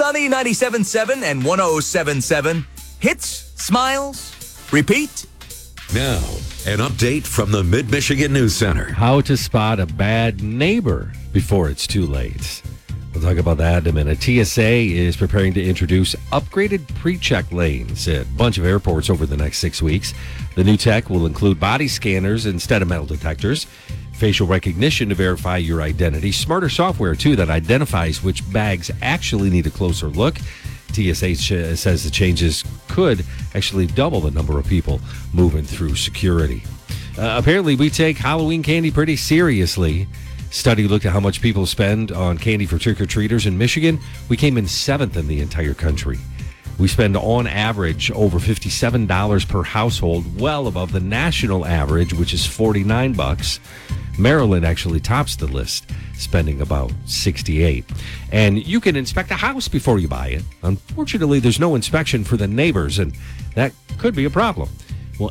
Sunny 97.7 and 107.7. Hits, smiles, repeat. Now, an update from the Mid-Michigan News Center. How to spot a bad neighbor before it's too late. We'll talk about that in a minute. TSA is preparing to introduce upgraded pre-check lanes at a bunch of airports over the next 6 weeks. The new tech will include body scanners instead of metal detectors, facial recognition to verify your identity, smarter software, too, that identifies which bags actually need a closer look. TSA says the changes could actually double the number of people moving through security. Apparently, we take Halloween candy pretty seriously. Study looked at how much people spend on candy for trick-or-treaters in Michigan. We came in 7th in the entire country. We spend on average over $57 per household, well above the national average, which is $49. Maryland actually tops the list, spending about $68. And you can inspect a house before you buy it. Unfortunately, there's no inspection for the neighbors, and that could be a problem. Well,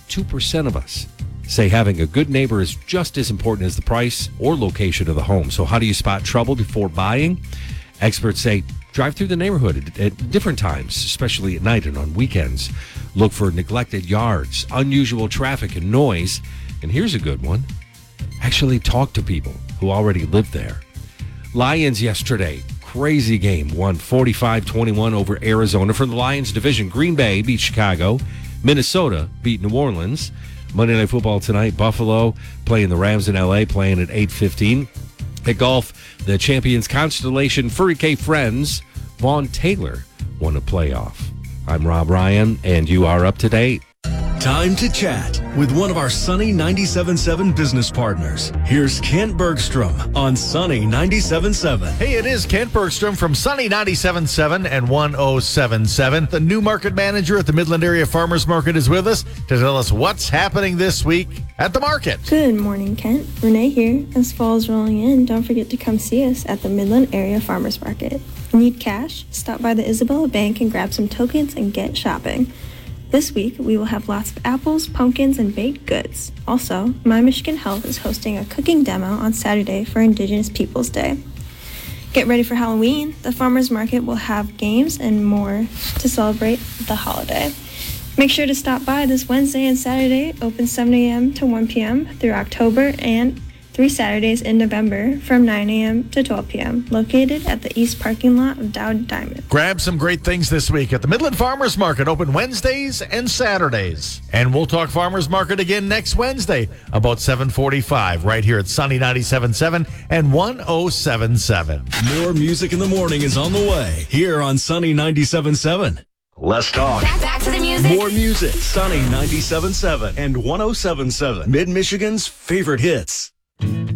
82% of us say having a good neighbor is just as important as the price or location of the home. So how do you spot trouble before buying? Experts say drive through the neighborhood at different times, especially at night and on weekends. Look for neglected yards, unusual traffic and noise. And here's a good one. Actually talk to people who already live there. Lions yesterday, crazy game, won 45-21 over Arizona. From the Lions division, Green Bay beat Chicago. Minnesota beat New Orleans. Monday Night Football tonight, Buffalo playing the Rams in L.A., playing at 8:15. At golf, the Champions Constellation Furry K Friends, Vaughn Taylor won a playoff. I'm Rob Ryan, and you are up to date. Time to chat with one of our Sunny 97.7 business partners. Here's Kent Bergstrom on Sunny 97.7. Hey, it is Kent Bergstrom from Sunny 97.7 and 107.7. The new market manager at the Midland Area Farmers Market is with us to tell us what's happening this week at the market. Good morning, Kent. Renee here. As fall is rolling in, don't forget to come see us at the Midland Area Farmers Market. Need cash? Stop by the Isabella Bank and grab some tokens and get shopping. This week, we will have lots of apples, pumpkins, and baked goods. Also, My Michigan Health is hosting a cooking demo on Saturday for Indigenous Peoples Day. Get ready for Halloween. The farmers market will have games and more to celebrate the holiday. Make sure to stop by this Wednesday and Saturday, open 7 a.m. to 1 p.m. through October, and 3 Saturdays in November from 9 a.m. to 12 p.m., located at the east parking lot of Dowd Diamond. Grab some great things this week at the Midland Farmers Market, open Wednesdays and Saturdays. And we'll talk Farmers Market again next Wednesday about 7:45 right here at Sunny 97.7 and 107.7. More music in the morning is on the way here on Sunny 97.7. Let's talk. Back to the music. More music. Sunny 97.7 and 107.7. Mid-Michigan's favorite hits.